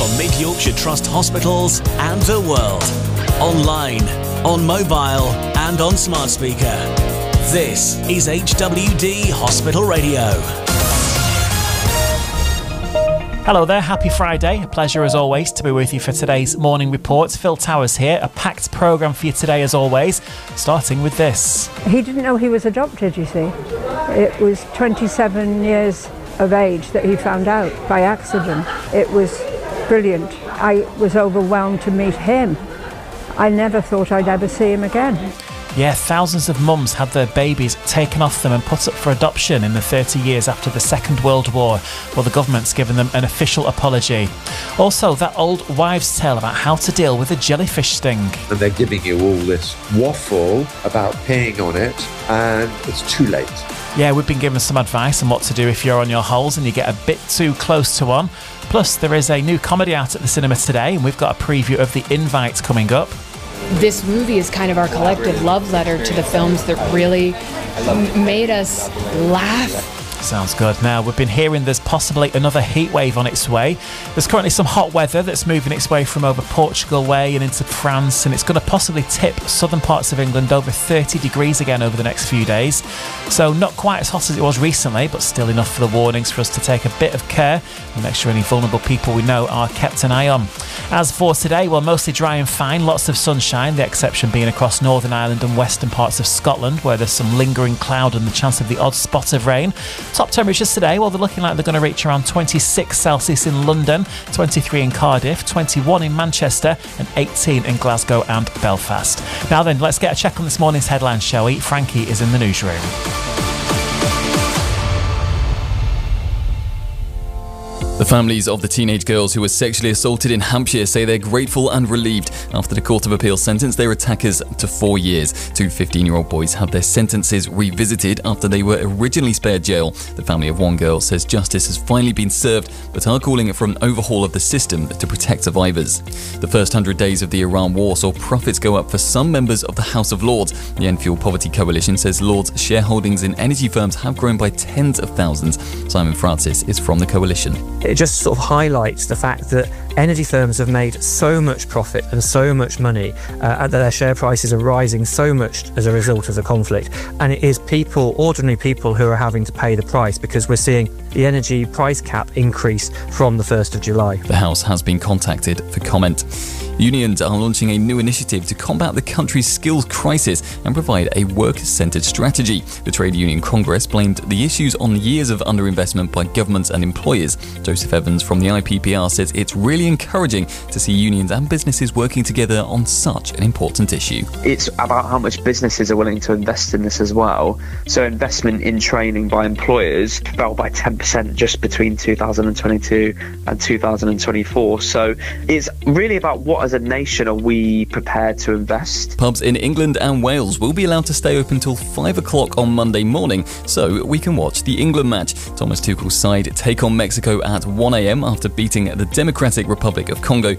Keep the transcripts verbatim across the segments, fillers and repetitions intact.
from Mid Yorkshire Trust hospitals and the world. Online, on mobile and on smart speaker. This is H W D Hospital Radio. Hello there, happy Friday. A pleasure as always to be with you for today's morning report. Phil Towers here, a packed programme for you today as always, starting with this. He didn't know he was adopted, you see. It was twenty-seven years of age that he found out by accident. It was brilliant. I was overwhelmed to meet him. I never thought I'd ever see him again. Yeah, thousands of mums had their babies taken off them and put up for adoption in the thirty years after the Second World War. Well, the government's given them an official apology. Also, that old wives' tale about how to deal with a jellyfish sting. And they're giving you all this waffle about peeing on it, and it's too late. Yeah, we've been given some advice on what to do if you're on your holes and you get a bit too close to one. Plus, there is a new comedy out at the cinema today, and we've got a preview of The Invite coming up. This movie is kind of our collective love letter to the films that really m- made us laugh. Sounds good. Now, we've been hearing there's possibly another heat wave on its way. There's currently some hot weather that's moving its way from over Portugal way and into France, and it's going to possibly tip southern parts of England over thirty degrees again over the next few days. So not quite as hot as it was recently, but still enough for the warnings for us to take a bit of care and make sure any vulnerable people we know are kept an eye on. As for today, well, mostly dry and fine, lots of sunshine, the exception being across Northern Ireland and western parts of Scotland, where there's some lingering cloud and the chance of the odd spot of rain. Top temperatures today, well, they're looking like they're going to reach around twenty-six Celsius in London, twenty-three in Cardiff, twenty-one in Manchester and eighteen in Glasgow and Belfast. Now then, let's get a check on this morning's headlines, shall we? Frankie is in the newsroom. The families of the teenage girls who were sexually assaulted in Hampshire say they're grateful and relieved after the Court of Appeal sentenced their attackers to four years. Two fifteen-year-old boys had their sentences revisited after they were originally spared jail. The family of one girl says justice has finally been served, but are calling for an overhaul of the system to protect survivors. The first hundred days of the Iran war saw profits go up for some members of the House of Lords. The End Fuel Poverty Coalition says Lords' shareholdings in energy firms have grown by tens of thousands. Simon Francis is from the coalition. It just sort of highlights the fact that energy firms have made so much profit and so much money, uh, that their share prices are rising so much as a result of the conflict. And it is people, ordinary people, who are having to pay the price because we're seeing the energy price cap increase from the first of July. The House has been contacted for comment. Unions are launching a new initiative to combat the country's skills crisis and provide a worker-centred strategy. The Trade Union Congress blamed the issues on years of underinvestment by governments and employers. Joseph Evans from the I P P R says it's really encouraging to see unions and businesses working together on such an important issue. It's about how much businesses are willing to invest in this as well. So investment in training by employers fell by ten percent just between two thousand twenty-two and two thousand twenty-four. So it's really about what as a nation are we prepared to invest. Pubs in England and Wales will be allowed to stay open till five o'clock on Monday morning so we can watch the England match. Thomas Tuchel's side take on Mexico at one a.m. after beating the Democratic Republic of Congo.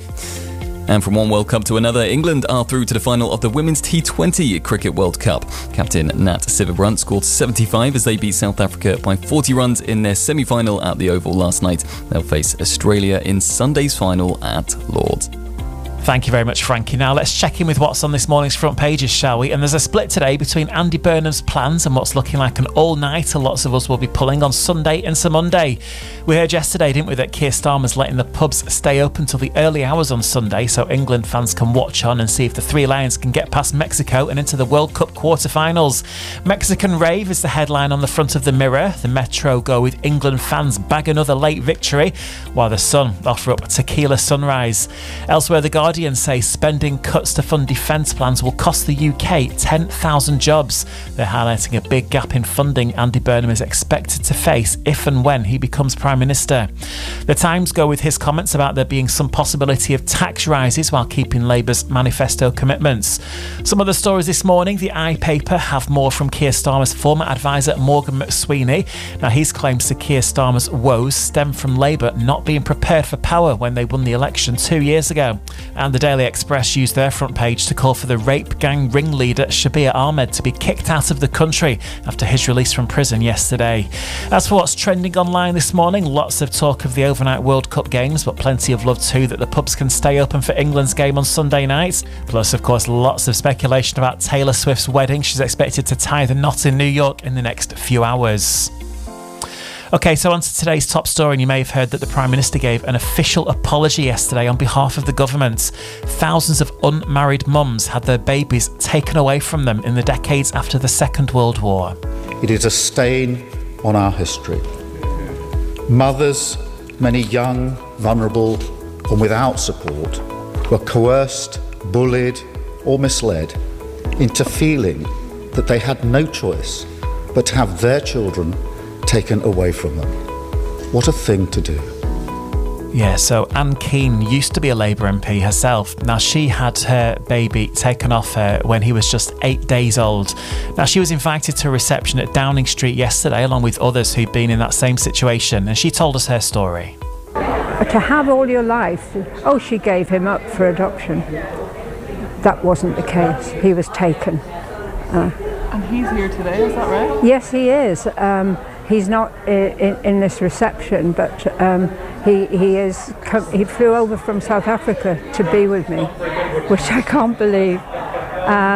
And from one World Cup to another, England are through to the final of the Women's T twenty Cricket World Cup. Captain Nat Sciver-Brunt scored seventy-five as they beat South Africa by forty runs in their semi-final at the Oval last night. They'll face Australia in Sunday's final at Lord's. Thank you very much, Frankie. Now let's check in with what's on this morning's front pages, shall we? And there's a split today between Andy Burnham's plans and what's looking like an all-nighter lots of us will be pulling on Sunday into Monday. We heard yesterday, didn't we, that Keir Starmer's letting the pubs stay open till the early hours on Sunday so England fans can watch on and see if the Three Lions can get past Mexico and into the World Cup quarter-finals. Mexican rave is the headline on the front of the Mirror. The Metro go with England fans bag another late victory, while the Sun offer up tequila sunrise. Elsewhere, the Guardian Guardian say spending cuts to fund defence plans will cost the U K ten thousand jobs. They're highlighting a big gap in funding Andy Burnham is expected to face if and when he becomes Prime Minister. The Times go with his comments about there being some possibility of tax rises while keeping Labour's manifesto commitments. Some other stories this morning. The I paper have more from Keir Starmer's former advisor Morgan McSweeney. Now, his claims to Keir Starmer's woes stem from Labour not being prepared for power when they won the election two years ago. And the Daily Express used their front page to call for the rape gang ringleader Shabir Ahmed to be kicked out of the country after his release from prison yesterday. As for what's trending online this morning, lots of talk of the overnight World Cup games, but plenty of love too that the pubs can stay open for England's game on Sunday night. Plus, of course, lots of speculation about Taylor Swift's wedding. She's expected to tie the knot in New York in the next few hours. OK, so on to today's top story, and you may have heard that the Prime Minister gave an official apology yesterday on behalf of the government. Thousands of unmarried mums had their babies taken away from them in the decades after the Second World War. It is a stain on our history. Mothers, many young, vulnerable and without support, were coerced, bullied or misled into feeling that they had no choice but to have their children taken away from them. What a thing to do. Yeah, so Anne Keane used to be a Labour M P herself. Now, she had her baby taken off her when he was just eight days old. Now, she was invited to a reception at Downing Street yesterday, along with others who'd been in that same situation, and she told us her story. To have all your life, oh, she gave him up for adoption. That wasn't the case. He was taken. Uh, and he's here today, is that right? Yes, he is. Um, He's not in, in this reception, but um, he he is. He flew over from South Africa to be with me, which I can't believe. Um,